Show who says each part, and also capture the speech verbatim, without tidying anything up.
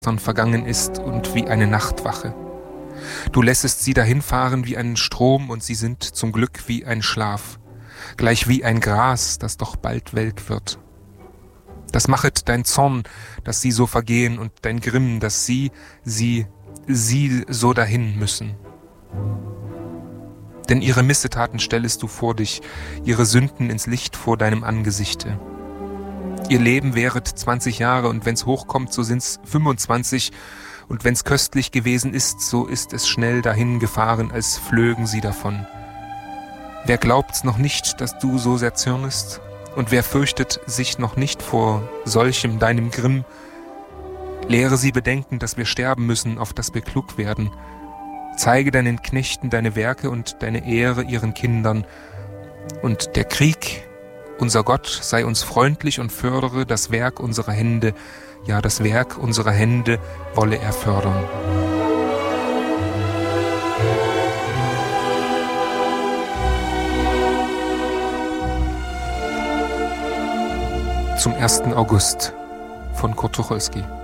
Speaker 1: vergangen ist und wie eine Nachtwache. Du lässest sie dahinfahren wie einen Strom und sie sind zum Glück wie ein Schlaf, gleich wie ein Gras, das doch bald welk wird. Das machet dein Zorn, dass sie so vergehen und dein Grimm, dass sie, sie, sie so dahin müssen. Denn ihre Missetaten stellest du vor dich, ihre Sünden ins Licht vor deinem Angesichte. Ihr Leben wäret zwanzig Jahre und wenn's hochkommt, so sind's fünfundzwanzig und wenn's köstlich gewesen ist, so ist es schnell dahin gefahren, als flögen sie davon. Wer glaubt's noch nicht, dass du so sehr zürnest? Und wer fürchtet sich noch nicht vor solchem deinem Grimm? Lehre sie bedenken, dass wir sterben müssen, auf dass wir klug werden. Zeige deinen Knechten deine Werke und deine Ehre ihren Kindern. Und der Krieg, unser Gott, sei uns freundlich und fördere das Werk unserer Hände. Ja, das Werk unserer Hände wolle er fördern. Zum ersten August von Kurt Tucholsky.